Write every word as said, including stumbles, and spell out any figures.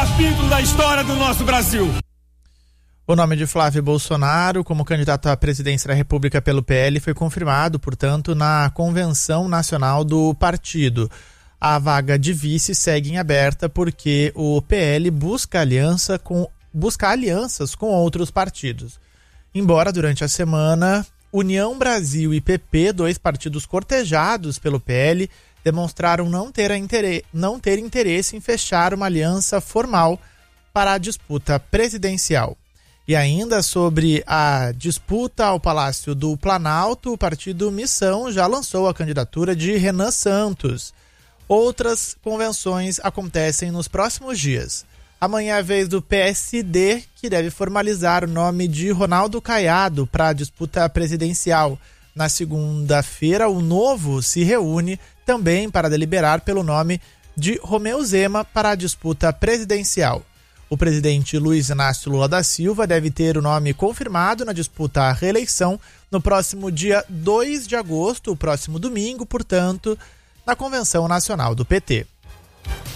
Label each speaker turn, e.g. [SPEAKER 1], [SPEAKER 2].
[SPEAKER 1] capítulo da história do nosso Brasil.
[SPEAKER 2] O nome de Flávio Bolsonaro como candidato à presidência da República pelo P L foi confirmado, portanto, na Convenção Nacional do partido. A vaga de vice segue em aberta porque o P L busca aliança com, busca alianças com outros partidos. Embora, durante a semana, União Brasil e P P, dois partidos cortejados pelo P L, demonstraram não ter, interesse, não ter interesse em fechar uma aliança formal para a disputa presidencial. E ainda sobre a disputa ao Palácio do Planalto, o partido Missão já lançou a candidatura de Renan Santos. Outras convenções acontecem nos próximos dias. Amanhã é a vez do P S D, que deve formalizar o nome de Ronaldo Caiado para a disputa presidencial. Na segunda-feira, o Novo se reúne também para deliberar pelo nome de Romeu Zema para a disputa presidencial. O presidente Luiz Inácio Lula da Silva deve ter o nome confirmado na disputa à reeleição no próximo dia dois de agosto, o próximo domingo, portanto, na Convenção Nacional do P T.